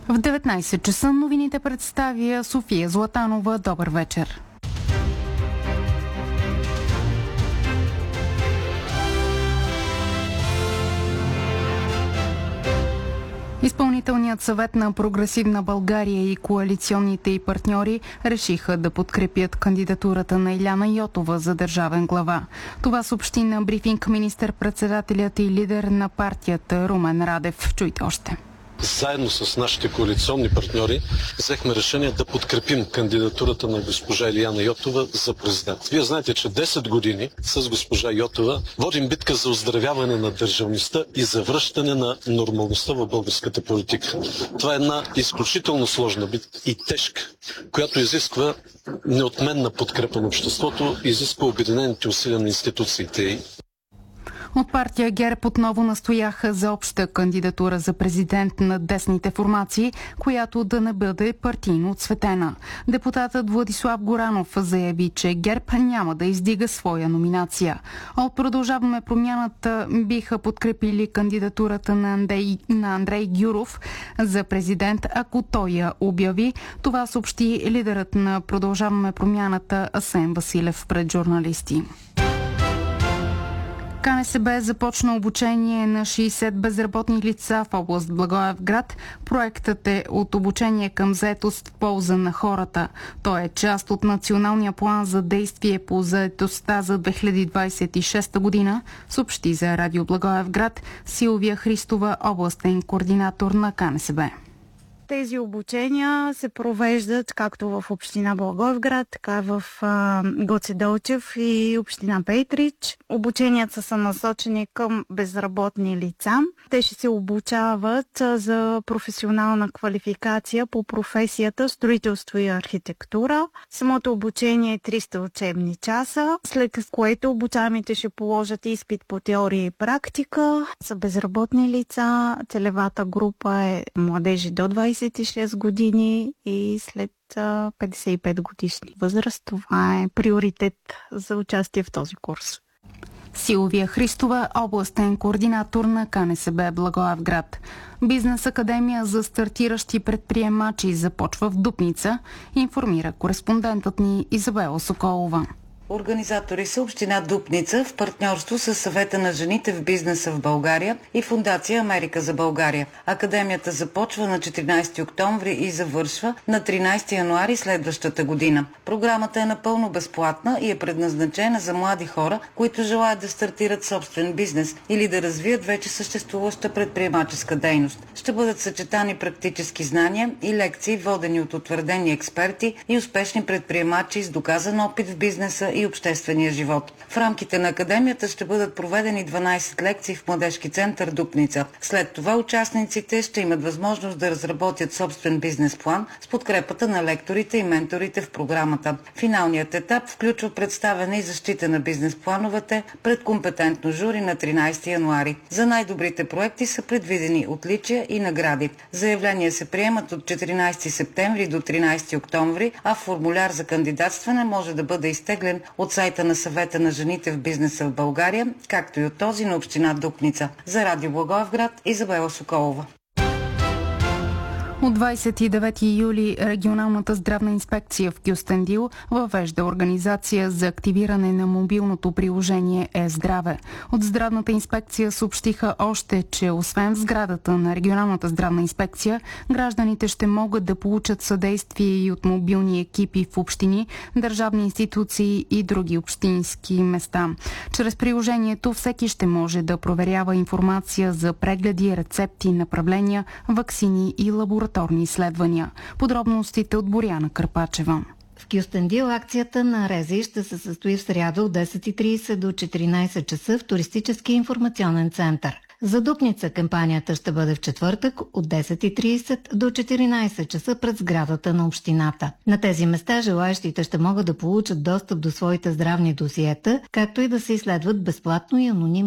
В 19 часа новините представя София Златанова. Добър вечер. Изпълнителният съвет на Прогресивна България и коалиционните й партньори решиха да подкрепят кандидатурата на Илияна Йотова за държавен глава. Това съобщи на брифинг министър-председателят и лидер на партията Румен Радев. Чуйте още. Заедно с нашите коалиционни партньори взехме решение да подкрепим кандидатурата на госпожа Илияна Йотова за президент. Вие знаете, че 10 години с госпожа Йотова водим битка за оздравяване на държавността и за връщане на нормалността в българската политика. Това е една изключително сложна битка и тежка, която изисква неотменна подкрепа на обществото, изисква обединените усилия на институциите. От партия ГЕРБ отново настояха за обща кандидатура за президент на десните формации, която да не бъде партийно отцветена. Депутатът Владислав Горанов заяви, че ГЕРБ няма да издига своя номинация. От Продължаваме промяната биха подкрепили кандидатурата на Андрей Гюров за президент, ако той я обяви. Това съобщи лидерът на Продължаваме промяната Асен Василев пред журналисти. КНСБ започна обучение на 60 безработни лица в област Благоевград. Проектът е от обучение към заетост в полза на хората. Той е част от Националния план за действие по заетостта за 2026 година, съобщи за Радио Благоевград Силвия Христова, областен координатор на КНСБ. Тези обучения се провеждат както в община Благоевград, така и в Гоце Делчев и община Петрич. Обученията са насочени към безработни лица. Те ще се обучават за професионална квалификация по професията строителство и архитектура. Самото обучение е 300 учебни часа, след което обучаемите ще положат изпит по теория и практика. За безработни лица целевата група е младежи до 26 години и след 55 годишни възраст. Това е приоритет за участие в този курс. Силвия Христова, областен координатор на КНСБ Благоевград. Бизнес академия за стартиращи предприемачи започва в Дупница, информира кореспондентът ни Изабела Соколова. Организатори са община Дупница в партньорство с Съвета на жените в бизнеса в България и Фондация Америка за България. Академията започва на 14 октомври и завършва на 13 януари следващата година. Програмата е напълно безплатна и е предназначена за млади хора, които желаят да стартират собствен бизнес или да развият вече съществуваща предприемаческа дейност. Ще бъдат съчетани практически знания и лекции, водени от утвърдени експерти и успешни предприемачи с доказан опит в бизнеса и обществения живот. В рамките на академията ще бъдат проведени 12 лекции в Младежки център Дупница. След това участниците ще имат възможност да разработят собствен бизнес план с подкрепата на лекторите и менторите в програмата. Финалният етап включва представяне и защита на бизнес плановете пред компетентно жури на 13 януари. За най-добрите проекти са предвидени отличия и награди. Заявления се приемат от 14 септември до 13 октомври, а формуляр за кандидатстване може да бъде изтеглен от сайта на Съвета на жените в бизнеса в България, както и от този на община Дупница. За Радио Благоевград, Изабела Соколова. От 29 юли регионалната здравна инспекция в Кюстендил въвежда организация за активиране на мобилното приложение Е-здраве. От здравната инспекция съобщиха още, че освен в сградата на регионалната здравна инспекция, гражданите ще могат да получат съдействие и от мобилни екипи в общини, държавни институции и други общински места. Чрез приложението всеки ще може да проверява информация за прегледи, рецепти, направления, ваксини и лабораторни изследвания. Подробностите от Боряна Кърпачева. В Кюстендил акцията на РЗИ ще се състои в сряда от 10:30 до 14 часа в туристически информационен център. За Дупница кампанията ще бъде в четвъртък от 10:30 до 14 часа пред сградата на общината. На тези места желаещите ще могат да получат достъп до своите здравни досиета, както и да се изследват безплатно и анонимно